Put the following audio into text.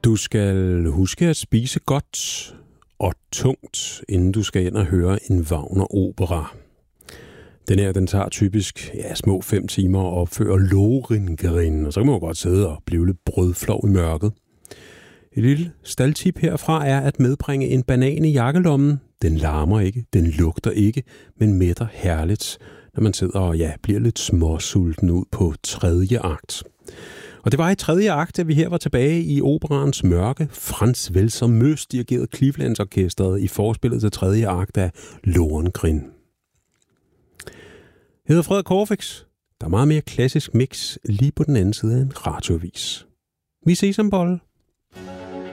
Du skal huske at spise godt og tungt, inden du skal ind og høre en Wagner-opera. Den tager typisk små 5 timer at opføre Lohengrin, og så kan man jo godt sidde og blive lidt brødflov i mørket. Et lille staldtip herfra er at medbringe en banan i jakkelommen. Den larmer ikke, den lugter ikke, men mætter herligt, når man sidder og bliver lidt småsulten ud på 3. akt. Og det var i 3. akt, at vi her var tilbage i operaens mørke. Franz Welser Mös dirigerede Cleveland-orkestret i forspillet til 3. akt af Lohengrin. Jeg hedder Frederik Corfix. Der er meget mere klassisk mix lige på den anden side af en radioavis. Vi ses om bolle.